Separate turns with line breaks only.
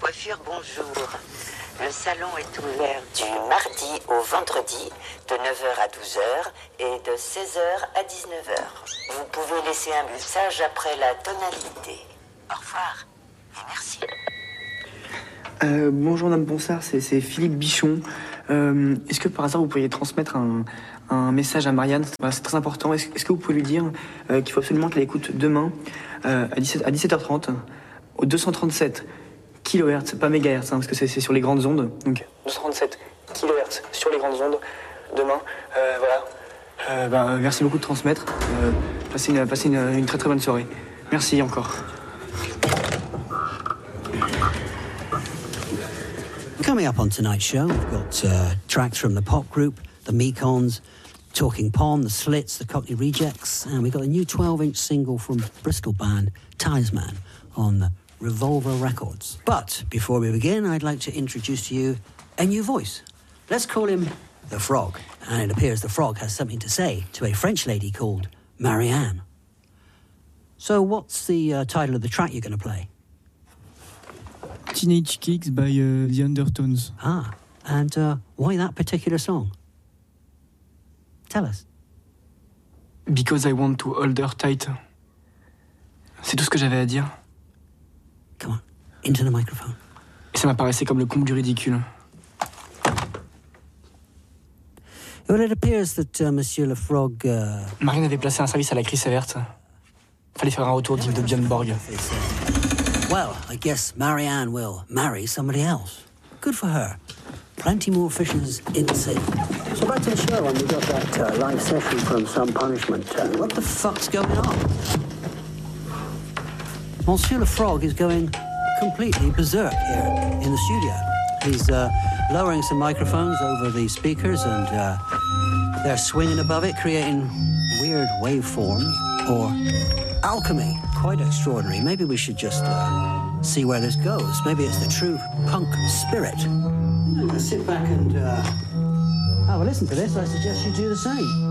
coiffure, bonjour. Le salon est ouvert du mardi au vendredi, de 9 h à 12 h et de 16 h à 19 h. Vous pouvez laisser un message après la tonalité. Au revoir et merci.
Bonjour Madame Ponsard, c'est Philippe Bichon. Est-ce que par hasard vous pourriez transmettre un message à Marianne? Voilà, c'est très important. Est-ce que vous pouvez lui dire qu'il faut absolument qu'elle écoute demain à 17h30 au 237 kHz, pas mégahertz, parce que c'est sur les grandes ondes. Donc 237 kHz sur les grandes ondes demain. Voilà. Merci beaucoup de transmettre. Passez une très très bonne soirée. Merci encore.
Coming up on tonight's show, we've got tracks from the pop group, the Mekons, Talking Pond, the Slits, the Cockney Rejects, and we've got a new 12-inch single from Bristol band Talisman on Revolver Records. But before we begin, I'd like to introduce to you a new voice. Let's call him the Frog, and it appears the Frog has something to say to a French lady called Marianne. So what's the title of the track you're going to play?
Teenage Kicks by The Undertones.
Ah, and why that particular song? Tell us.
Because I want to hold her tight. C'est tout ce que j'avais à dire.
Come on, into the microphone.
Et ça m'apparaissait comme le comble du ridicule.
Well, it appears that Monsieur Le Frog...
Marine avait placé un service à la crise verte. Fallait faire un retour digne de Björn Borg.
Well, I guess Marianne will marry somebody else. Good for her. Plenty more fishes in the sea. So back to the show, and we got that live session from Some Punishment. What the fuck's going on? Monsieur Le Frog is going completely berserk here in the studio. He's lowering some microphones over the speakers, and they're swinging above it, creating weird waveforms or alchemy. Quite extraordinary. Maybe we should just see where this goes. Maybe it's the true punk spirit. Sit back and have a listen to this. I suggest you do the same.